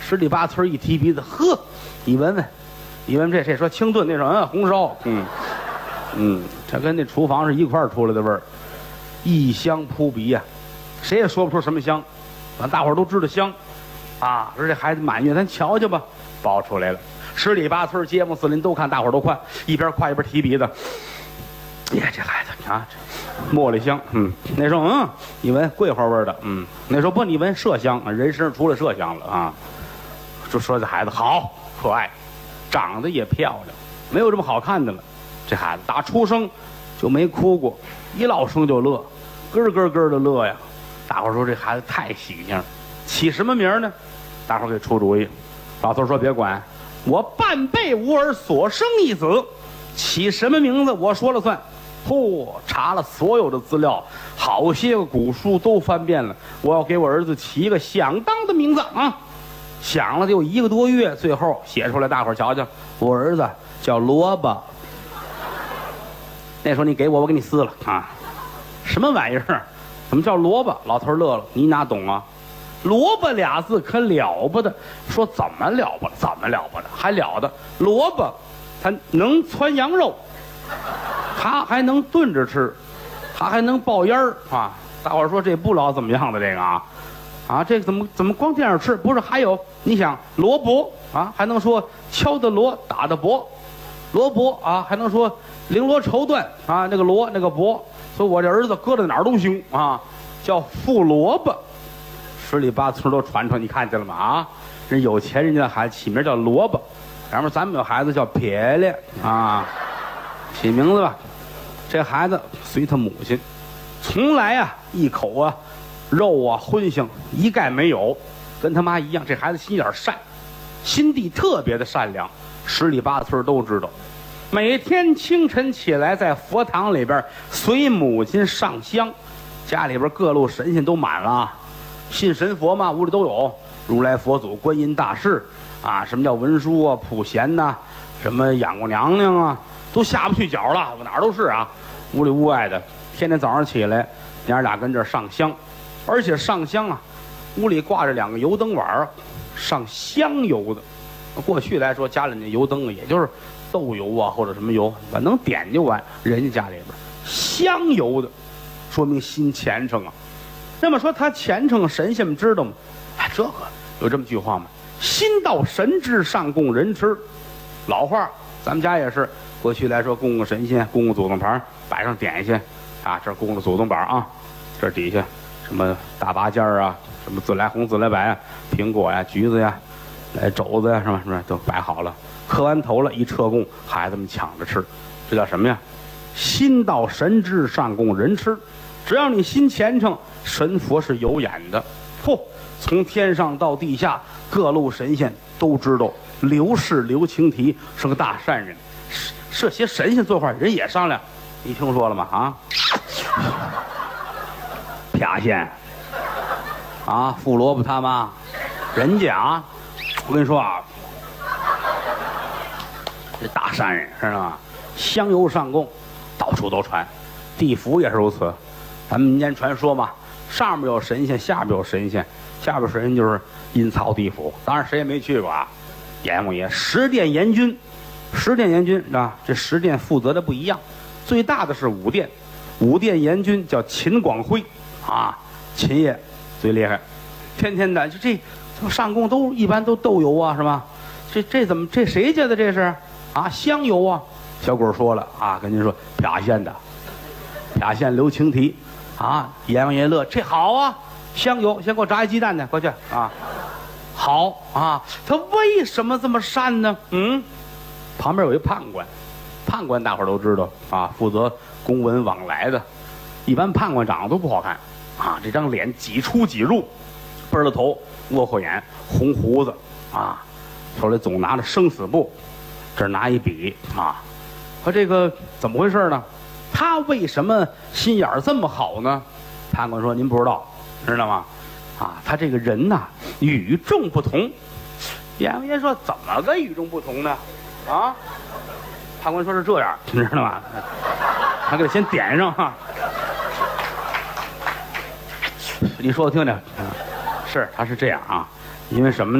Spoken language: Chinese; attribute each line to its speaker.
Speaker 1: 十里八村一提鼻子，呵，你闻闻，你闻这说清炖，那说红烧，这跟那厨房是一块儿出来的味儿，异香扑鼻呀，谁也说不出什么香，反正大伙儿都知道香，啊，说这孩子满月，咱瞧瞧吧，包出来了。十里八村街坊四邻都看，大伙儿都看，一边夸一边提鼻子。呀，这孩子啊，茉莉香，那时候你闻桂花味的，那时候不你闻麝香，人身上除了麝香了啊。就说这孩子好可爱，长得也漂亮，没有这么好看的了。这孩子打出生就没哭过，一落生就乐，咯咯咯的乐呀。大伙儿说这孩子太喜庆，起什么名呢？大伙儿给出主意。老头说别管，我半辈无儿所生一子，起什么名字我说了算。查了所有的资料，好些个古书都翻遍了，我要给我儿子起一个响当的名字啊！想了得有1个多月，最后写出来，大伙儿瞧瞧，我儿子叫萝卜。那时候你给我给你撕了啊！什么玩意儿？怎么叫萝卜？老头乐了，你哪懂啊？萝卜俩字可了不得，说怎么了不得？怎么了不得？还了得？萝卜，它能汆羊肉。它还能炖着吃，它还能爆烟儿啊！大伙儿说这不老怎么样的这个啊，这个怎么光这样吃？不是还有你想萝卜啊，还能说敲的锣打的钹，萝卜啊，还能说绫罗绸缎啊，那个罗那个帛，所以我这儿子搁在哪儿都行啊，叫富萝卜。十里八村都传传，你看见了吗？啊，人有钱人家的孩子起名叫萝卜，然后咱们有孩子叫撇咧啊。起名字吧，这孩子随他母亲，从来啊一口啊肉啊荤腥一概没有，跟他妈一样。这孩子心眼善，心地特别的善良，十里八村都知道。每天清晨起来，在佛堂里边随母亲上香，家里边各路神仙都满了，信神佛嘛，屋里都有如来佛祖、观音大士啊，什么叫文殊啊、普贤呐、什么养过娘娘啊。都下不去脚了，我哪儿都是啊，屋里屋外的，天天早上起来，娘俩跟这儿上香，而且上香啊，屋里挂着2个油灯碗，上香油的。过去来说，家里那油灯也就是豆油啊或者什么油，反正能点就完。人家家里边香油的，说明心虔诚啊。那么说他虔诚，神仙们知道吗？哎，这个有这么句话吗？心到神知，上供人吃。老话，咱们家也是。过去来说，供个神仙，供个祖宗牌，摆上点心，啊，这供个祖宗板啊，这底下什么大拔尖啊，什么自来红、自来白啊，苹果呀、橘子呀，肘子呀，什么都摆好了。磕完头了，一撤供，孩子们抢着吃，这叫什么呀？心到神知，上供人吃。只要你心虔诚，神佛是有眼的。从天上到地下，各路神仙都知道刘氏刘青提是个大善人。这些神仙做法人也商量，你听说了吗？啊，啪县啊，富萝卜他妈，人家啊，我跟你说啊，这大善人知道吗？香油上供，到处都传，地府也是如此。咱们民间传说嘛，上面有神仙，下边有神仙，下边神仙就是阴曹地府。当然谁也没去过啊。阎王爷十殿阎君。十殿阎君啊，这10殿负责的不一样，最大的是5殿，5殿阎君叫秦广辉啊，秦爷最厉害，天天的就这上供都一般都豆油啊，是吧？这怎么这谁家的这是啊？香油啊！小鬼说了啊，跟您说啪县的，啪县刘青提啊，阎王爷乐，这好啊，香油，先给我炸一鸡蛋去，过去啊，好啊，他为什么这么善呢？旁边有一判官，判官大伙儿都知道啊，负责公文往来的。一般判官长得都不好看啊，这张脸几出几入，背儿了头，窝阔眼，红胡子啊，手里总拿着生死簿，这儿拿一笔啊。他这个怎么回事呢？他为什么心眼儿这么好呢？判官说：“您不知道，知道吗？啊，他这个人呐，与众不同。”阎王爷说：“怎么个与众不同呢？”啊，判官说是这样，你知道吗？还给他先点上哈。你说我听听，是他是这样啊，因为什么呢？